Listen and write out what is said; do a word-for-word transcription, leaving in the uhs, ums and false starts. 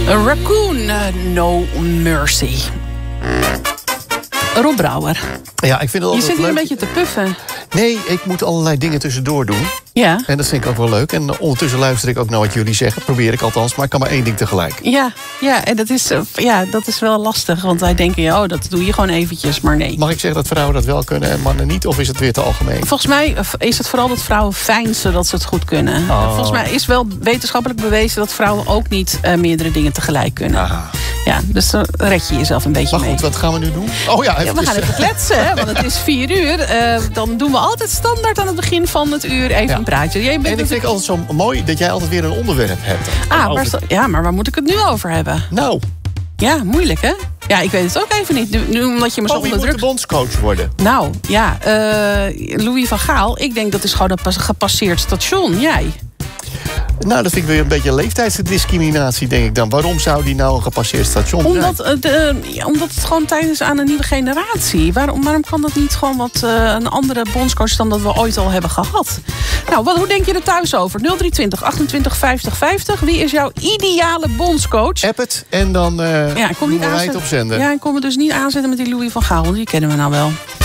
Een raccoon, uh, no mercy. Rob Brouwer. Ja, ik vind het Je altijd zit hier leuk. een beetje te puffen. Nee, ik moet allerlei dingen tussendoor doen. Ja. En dat vind ik ook wel leuk. En ondertussen luister ik ook naar wat jullie zeggen. Probeer ik althans, maar ik kan maar één ding tegelijk. Ja, ja, en dat is, uh, ja, dat is wel lastig. Want wij denken, ja, oh, dat doe je gewoon eventjes, maar nee. Mag ik zeggen dat vrouwen dat wel kunnen en mannen niet? Of is het weer te algemeen? Volgens mij is het vooral dat vrouwen fijnsen dat ze het goed kunnen. Oh. Volgens mij is wel wetenschappelijk bewezen dat vrouwen ook niet uh, meerdere dingen tegelijk kunnen. Aha. Ja, dus daar red je jezelf een beetje Maar goed, mee. wat gaan we nu doen? Oh ja, Ja, we gaan even kletsen, hè, want het is vier uur. Uh, dan doen we altijd standaard aan het begin van het uur even Ja. een praatje. Jij bent En ik vind het altijd zo mooi dat jij altijd weer een onderwerp hebt. Ah, Over- waar, sta- ja, maar waar moet ik het nu over hebben? Nou, Ja, moeilijk, hè? Ja, ik weet het ook even niet. Nu, nu omdat je me zo oh, wie onder moet de druk... bondscoach worden? Nou, ja, uh, Louis van Gaal. Ik denk dat is gewoon een pas- gepasseerd station. Jij? Nou, dat vind ik weer een beetje leeftijdsdiscriminatie, denk ik dan. Waarom zou die nou een gepasseerd station zijn? Omdat, uh, de, ja, omdat het gewoon tijd is aan een nieuwe generatie. Waarom, waarom kan dat niet gewoon wat uh, een andere bondscoach dan dat we ooit al hebben gehad? Nou, wat, hoe denk je er thuis over? nul drie twintig achtentwintig vijftig vijftig. Wie is jouw ideale bondscoach? App het en dan uh, Ja, ik kom niet doen wij het aanzetten. op zender. Ja, ik kom het dus niet aanzetten met die Louis van Gaal. Want die kennen we nou wel.